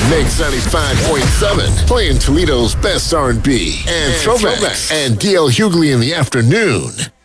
Mix 95.7, playing Toledo's best R&B and throwbacks. And DL Hughley in the afternoon.